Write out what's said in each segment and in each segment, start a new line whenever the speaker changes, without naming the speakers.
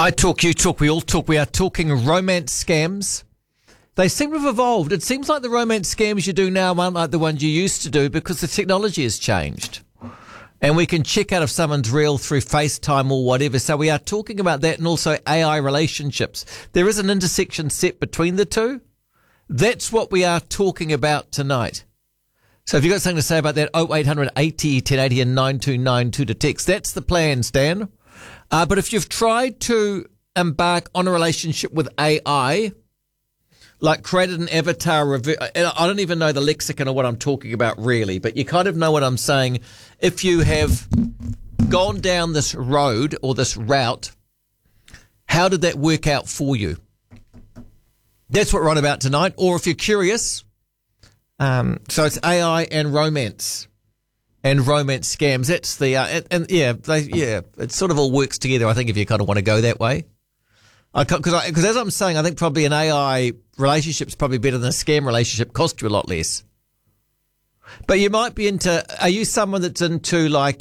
I talk, you talk, we all talk. We are talking romance scams. They seem to have evolved. It seems like the romance scams you do now aren't like the ones you used to do because the technology has changed. And we can check out if someone's real through FaceTime or whatever. So we are talking about that, and also AI relationships. There is an intersection set between the two. That's what we are talking about tonight. So if you've got something to say about that, 0800 80 1080 and 9292 to text. That's the plan, Stan. But if you've tried to embark on a relationship with AI, like created an avatar, I don't even know the lexicon of what I'm talking about really, but you kind of know what I'm saying. If you have gone down this road or this route, how did that work out for you? That's what we're on about tonight. Or if you're curious, so it's AI and romance scams. That's the, it sort of all works together, I think, if you kind of want to go that way. Because as I'm saying, I think probably an AI relationship's probably better than a scam relationship, cost you a lot less. But you might be are you someone that's into like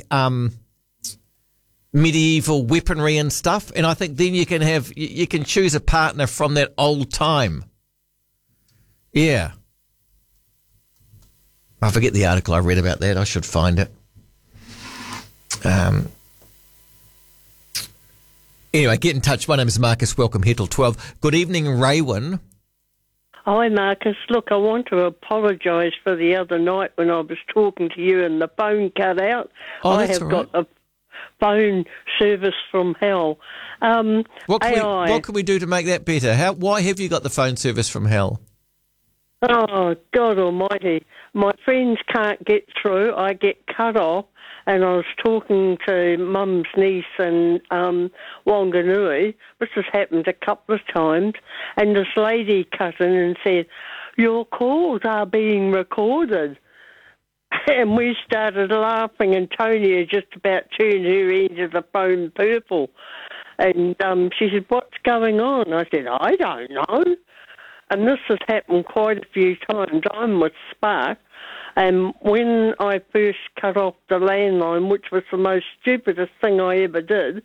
medieval weaponry and stuff? And I think then you can choose a partner from that old time. Yeah. I forget the article I read about that. I should find it. Anyway, get in touch. My name is Marcus. Welcome here till 12. Good evening, Raywin.
Hi, Marcus. Look, I want to apologise for the other night when I was talking to you and the phone cut out.
Oh,
I
that's
have
all right.
got a phone service from hell.
What can we do to make that better? Why have you got the phone service from hell?
Oh, God almighty. My friends can't get through. I get cut off. And I was talking to Mum's niece in Wanganui. This has happened a couple of times. And this lady cut in and said, "Your calls are being recorded." And we started laughing, and Tonya just about turned her end of the phone purple. And she said, "What's going on?" I said, "I don't know." And this has happened quite a few times. I'm with Spark. And when I first cut off the landline, which was the most stupidest thing I ever did,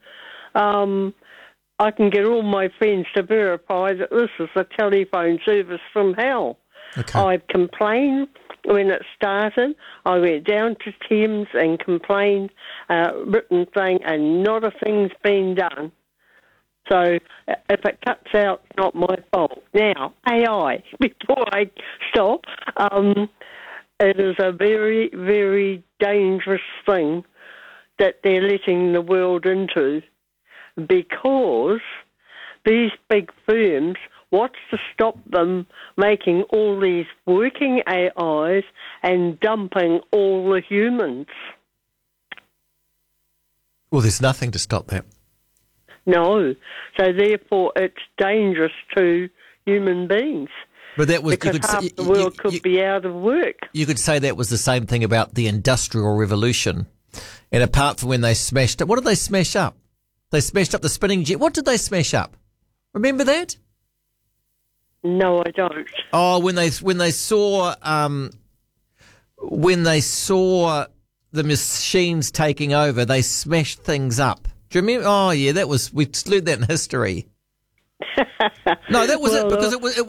I can get all my friends to verify that this is a telephone service from hell.
Okay.
I complained when it started. I went down to Thames and complained, written thing, and not a thing's been done. So if it cuts out, it's not my fault. Now, AI, before I stop, it is a very, very dangerous thing that they're letting the world into, because these big firms, what's to stop them making all these working AIs and dumping all the humans?
Well, there's nothing to stop that.
No. So therefore it's dangerous to human beings.
But that was,
because half the world could be out of work.
You could say that was the same thing about the Industrial Revolution. And apart from when they smashed it, what did they smash up? They smashed up the spinning jet. What did they smash up? Remember that?
No, I don't.
Oh, when they saw the machines taking over, they smashed things up. Do you remember? Oh, yeah, we learned that in history. No, that was it, because it